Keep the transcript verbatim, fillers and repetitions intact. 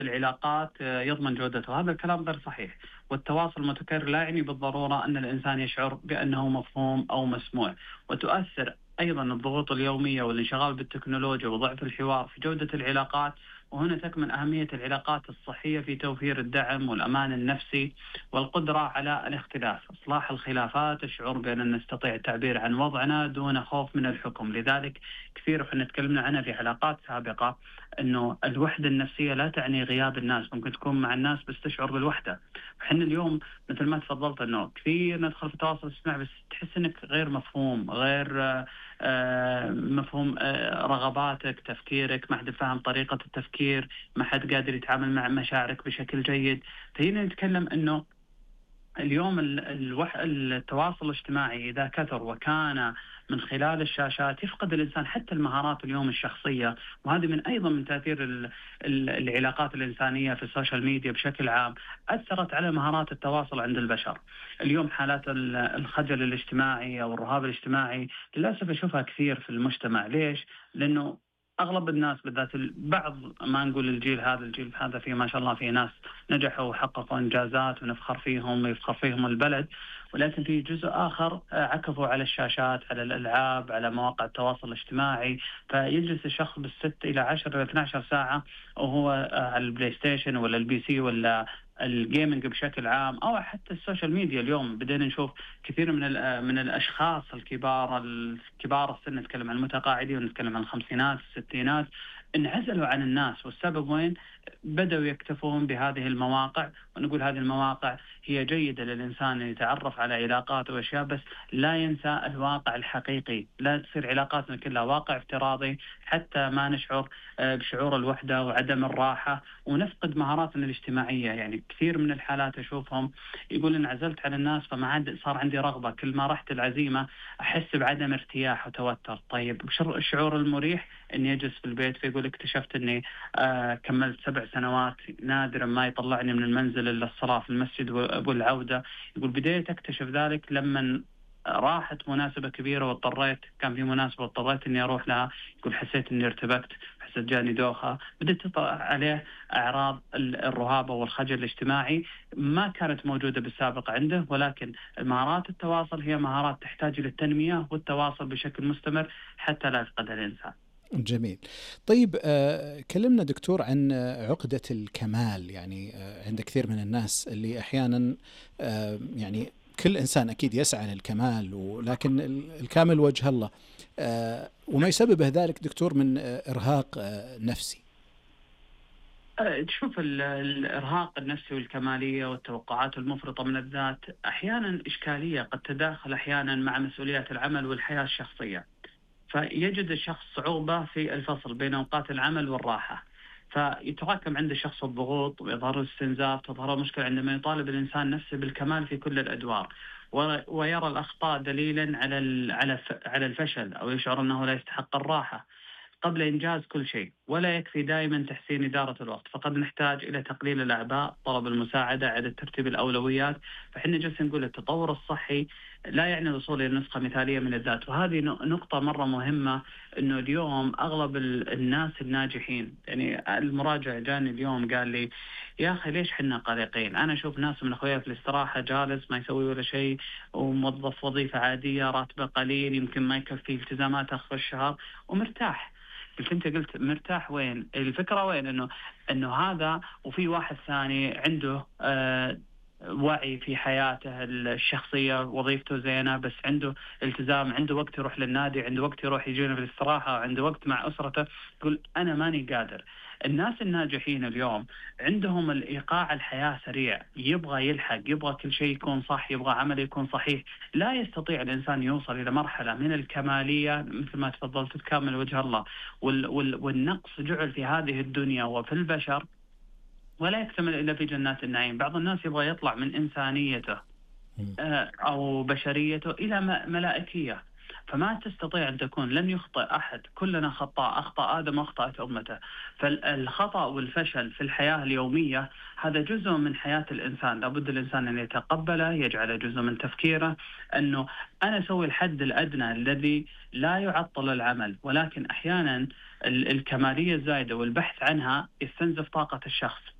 العلاقات آه، يضمن جودته. هذا الكلام غير صحيح. والتواصل المتكرر لا يعني بالضرورة أن الإنسان يشعر بأنه مفهوم أو مسموع. وتؤثر أيضا الضغوط اليومية والانشغال بالتكنولوجيا وضعف الحوار في جودة العلاقات. وهنا تكمن أهمية العلاقات الصحية في توفير الدعم والأمان النفسي والقدرة على الاختلاف، إصلاح الخلافات، الشعور بأننا نستطيع التعبير عن وضعنا دون خوف من الحكم. لذلك كثير وحنا تكلمنا عنها في حلقات سابقة، أنه الوحدة النفسية لا تعني غياب الناس. ممكن تكون مع الناس بس تشعر بالوحدة. وحنا اليوم مثل ما تفضلت أنه كثير ندخل في التواصل الاجتماعي بس تحس أنك غير مفهوم، غير آه، آه، مفهوم آه، رغباتك، تفكيرك، ما حد فاهم طريقة التفكير، ما حد قادر يتعامل مع مشاعرك بشكل جيد. فهنا نتكلم أنه اليوم ال- الوح... التواصل الاجتماعي إذا كثر وكان من خلال الشاشات يفقد الإنسان حتى المهارات اليوم الشخصية. وهذه من أيضا من تأثير ال... ال... العلاقات الإنسانية في السوشيال ميديا بشكل عام، أثرت على مهارات التواصل عند البشر. اليوم حالات ال- الخجل الاجتماعي أو الرهاب الاجتماعي للأسف أشوفها كثير في المجتمع. ليش؟ لأنه أغلب الناس بالذات ال- بعض، ما نقول الجيل هذا، الجيل هذا فيه ما شاء الله فيه ناس نجحوا وحققوا إنجازات ونفخر فيهم ويفخر فيهم البلد، ولكن في جزء آخر آه، عكفوا على الشاشات، على الألعاب، على مواقع التواصل الاجتماعي. فيجلس الشخص بالست إلى عشر إلى اثنتي عشرة ساعة وهو آه، على البلاي ستيشن ولا البي سي ولا الجيمنج بشكل عام، أو حتى السوشيال ميديا. اليوم بدينا نشوف كثير من ال- من الأشخاص الكبار الكبار السن، نتكلم عن المتقاعدين ونتكلم عن الخمسينات الستينات، انعزلوا عن الناس. والسبب وين؟ بدأوا يكتفون بهذه المواقع. ونقول هذه المواقع هي جيدة للإنسان يتعرف على علاقات وأشياء، بس لا ينسى الواقع الحقيقي. لا تصير علاقاتنا كلها واقع افتراضي حتى ما نشعر آه، بشعور الوحدة وعدم الراحة ونفقد مهاراتنا الاجتماعية. يعني كثير من الحالات أشوفهم يقول انعزلت عن الناس فما عاد صار عندي رغبة، كل ما رحت العزيمة أحس بعدم ارتياح وتوتر. طيب شو الشعور المريح؟ إني أجلس في البيت. فيقول اكتشفت إني آه كملت سبع سنوات نادرا ما يطلعني من المنزل إلا الصلاة في المسجد والعودة. يقول بديت أكتشف ذلك لما راحت مناسبة كبيرة واضطريت، كان في مناسبة واضطريت إني أروح لها. يقول حسيت إني ارتبكت، حسيت جاني دوخة، بدأت تطلع عليه أعراض ال- الرهابة والخجل الاجتماعي ما كانت موجودة بالسابق عنده. ولكن مهارات التواصل هي مهارات تحتاج إلى التنمية والتواصل بشكل مستمر حتى لا يفقدها الإنسان. جميل. طيب آه، كلمنا دكتور عن آه، عقدة الكمال. يعني آه، عند كثير من الناس اللي أحيانا آه، يعني كل إنسان أكيد يسعى للكمال، ولكن ال- الكامل وجه الله. آه، وما يسببه ذلك دكتور من آه، إرهاق آه، نفسي. أه، تشوف ال- الإرهاق النفسي والكمالية والتوقعات المفرطة من الذات أحيانا إشكالية قد تداخل أحيانا مع مسؤوليات العمل والحياة الشخصية. فيجد الشخص صعوبة في الفصل بين أوقات العمل والراحة، فيتراكم عند الشخص الضغوط ويظهر الاستنزاف، تظهر المشكلة عندما يطالب الإنسان نفسه بالكمال في كل الأدوار، و- ويرى الأخطاء دليلا على ال- على ف- على الفشل، أو يشعر أنه لا يستحق الراحة قبل إنجاز كل شيء. ولا يكفي دائما تحسين إدارة الوقت، فقد نحتاج إلى تقليل الأعباء، طلب المساعدة، إعادة ترتيب الأولويات. فحنا جالسين نقول التطور الصحي لا يعني الوصول إلى نسخة مثالية من الذات. وهذه ن- نقطة مرة مهمة، إنه اليوم أغلب ال- الناس الناجحين، يعني المراجع جاني اليوم قال لي يا أخي ليش حنا قلقين؟ أنا أشوف ناس من أخويا في الاستراحة جالس ما يسوي ولا شيء، وموظف وظيفة عادية راتبه قليل يمكن ما يكفي التزامات آخر الشهر ومرتاح. قلت انت قلت مرتاح وين؟ الفكره وين؟ انه انه هذا، وفي واحد ثاني عنده آه وعي في حياته الشخصيه، وظيفته زينه بس عنده التزام، عنده وقت يروح للنادي، عنده وقت يروح يجينا في الاستراحه، عنده وقت مع اسرته. يقول انا ماني قادر. الناس الناجحين اليوم عندهم الإيقاع الحياة سريع، يبغى يلحق، يبغى كل شيء يكون صح، يبغى عمله يكون صحيح. لا يستطيع الإنسان يوصل إلى مرحلة من الكمالية مثل ما تفضلت تكامل وجه الله. وال وال والنقص جعل في هذه الدنيا وفي البشر ولا يكتمل إلا في جنات النعيم. بعض الناس يبغى يطلع من إنسانيته مم. آه، أو بشريته إلى م- ملائكية. فما تستطيع أن تكون، لن يخطئ أحد، كلنا خطاء، أخطأ آدم وأخطأت أمته. فالخطأ والفشل في الحياة اليومية هذا جزء من حياة الإنسان، لابد الإنسان أن يتقبله، يجعله جزء من تفكيره، أنه أنا أسوي الحد الأدنى الذي لا يعطل العمل، ولكن أحيانا ال- الكمالية الزايدة والبحث عنها يستنزف طاقة الشخص.